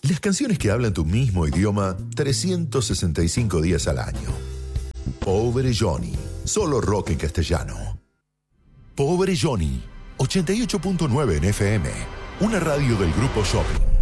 Las canciones que hablan tu mismo idioma 365 días al año. Pobre Johnny, solo rock en castellano. Pobre Johnny, 88.9 en FM, una radio del Grupo Shopping.